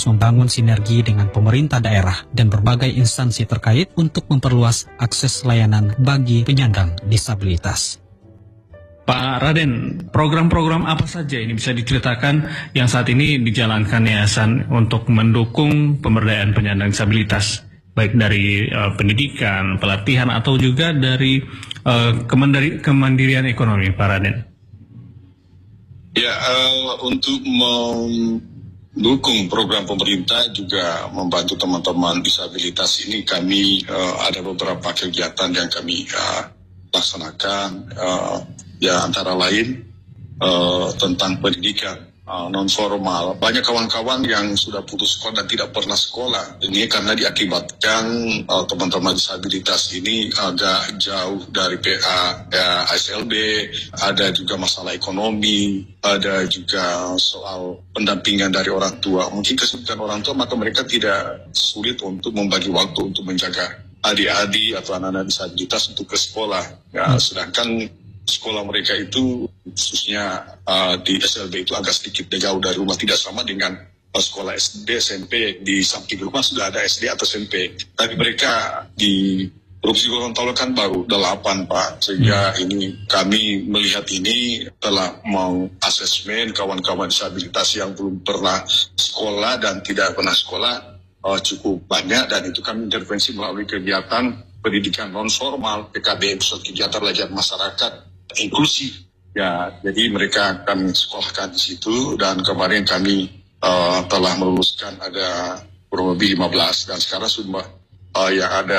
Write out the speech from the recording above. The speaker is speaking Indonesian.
terus membangun sinergi dengan pemerintah daerah dan berbagai instansi terkait untuk memperluas akses layanan bagi penyandang disabilitas. Pak Raden, program-program apa saja ini bisa diceritakan yang saat ini dijalankan Yayasan untuk mendukung pemberdayaan penyandang disabilitas, baik dari pendidikan, pelatihan, atau juga dari kemandirian ekonomi, Pak Raden? Ya, untuk mendukung program pemerintah juga membantu teman-teman disabilitas ini, kami ada beberapa kegiatan yang kami laksanakan. Ya, antara lain tentang pendidikan non formal. Banyak kawan-kawan yang sudah putus sekolah dan tidak pernah sekolah. Ini karena diakibatkan teman-teman disabilitas ini agak jauh dari PA, ya, ASLB, ada juga masalah ekonomi, ada juga soal pendampingan dari orang tua. Mungkin kesulitan orang tua, maka mereka tidak sulit untuk membagi waktu untuk menjaga adik-adik atau anak-anak disabilitas untuk ke sekolah. Ya, sedangkan sekolah mereka itu khususnya di SLB itu agak sedikit jauh dari rumah, tidak sama dengan sekolah SD, SMP. Di samping rumah sudah ada SD atau SMP. Tapi mereka di Provinsi Gorontalo kan baru 8, Pak. Sehingga ini kami melihat ini telah mengasesmen kawan-kawan disabilitas yang belum pernah sekolah dan tidak pernah sekolah cukup banyak, dan itu kami intervensi melalui kegiatan pendidikan non formal, PKBM, kegiatan belajar masyarakat inklusif. Ya, jadi mereka kami sekolahkan di situ, dan kemarin kami telah meluluskan ada kurang lebih 15, dan sekarang sudah yang ada